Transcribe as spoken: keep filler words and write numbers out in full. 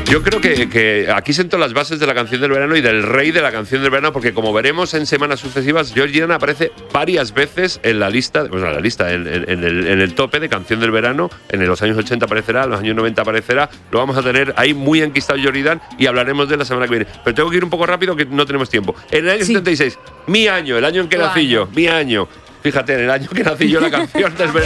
Yo creo que, que aquí siento las bases de la canción del verano y del rey de la canción del verano, porque como veremos en semanas sucesivas, George Dan aparece varias veces en la lista, bueno, en la lista, en, en, en, el, en el tope de canción del verano. En los años ochenta aparecerá, en los años noventa aparecerá. Lo vamos a tener ahí muy enquistado George Dan y hablaremos de la semana que viene. Pero tengo que ir un poco rápido que no tenemos tiempo. En el año sí. setenta y seis, mi año, el año en que nací yo, mi año. Fíjate, en el año que nací yo, la canción del verano.